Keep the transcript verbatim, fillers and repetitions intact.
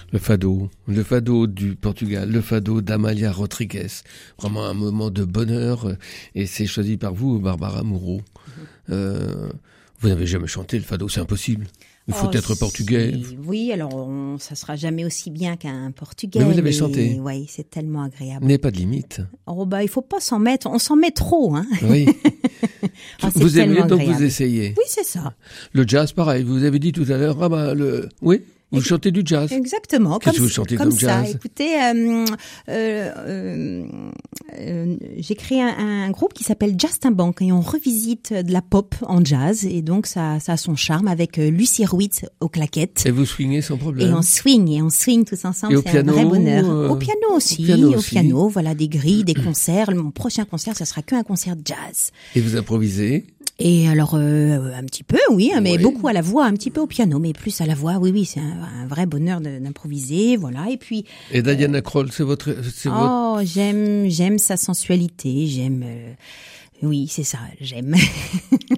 Le fado, le fado du Portugal, le fado d'Amália Rodrigues. Vraiment un moment de bonheur. Et c'est choisi par vous, Barbara Mourou. Euh, vous n'avez jamais chanté le fado, c'est impossible. Il faut oh, être portugais. Si. Oui, alors on, ça sera jamais aussi bien qu'un portugais. Mais vous l'avez chanté. Oui, c'est tellement agréable. Il n'y a pas de limite. Oh bah il faut pas s'en mettre, on s'en met trop, hein. Oui. oh, vous aimez donc agréable. vous essayez. Oui, c'est ça. Le jazz, pareil. Vous avez dit tout à l'heure, ah bah le, oui. Vous Ex- chantez du jazz. Exactement. Qu'est-ce comme, que vous chantez comme comme ça. jazz? Écoutez, euh, euh, euh, euh, j'ai créé un, un groupe qui s'appelle Justin Bank et on revisite de la pop en jazz et donc ça, ça a son charme avec euh, Lucie Ruiz aux claquettes. Et vous swingez sans problème. Et on swing et on swing tous ensemble. Et au c'est piano, un vrai bonheur. euh, Au piano aussi, au piano au aussi. piano. Voilà des grilles, des concerts. Mon prochain concert, ça sera qu'un concert de jazz. Et vous improvisez? Et alors euh, un petit peu, oui, hein, mais Oui. beaucoup à la voix, un petit peu au piano, mais plus à la voix. Oui, oui, c'est un, un vrai bonheur de, d'improviser, voilà. Et puis. Et Diana Krall, c'est votre, c'est votre. Oh, j'aime, j'aime sa sensualité, j'aime. Euh, oui, c'est ça, j'aime.